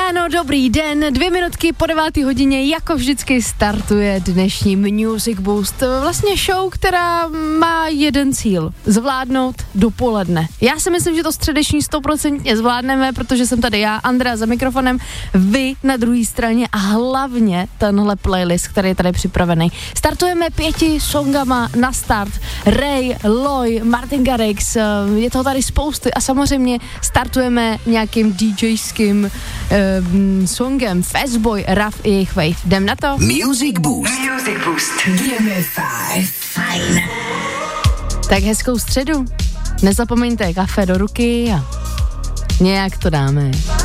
ráno, dobrý den, 2 minutky po 9 hodině, jako vždycky startuje dnešní Music Boost. Vlastně show, která má jeden cíl, zvládnout dopoledne. Já si myslím, že to středeční 100% zvládneme, protože jsem tady já, Andrea za mikrofonem, vy na druhé straně a hlavně tenhle playlist, který je tady připravený. Startujeme 5 songama na start. Ray, Loy, Martin Garrix, je toho tady spousty a samozřejmě startujeme nějakým DJským songem Fastboy, Raf i jejich Wave. Jdem na to? Music Boost. Music Boost. Give me 5. Fajn. Tak hezkou středu. Nezapomeňte kafe do ruky a nějak to dáme.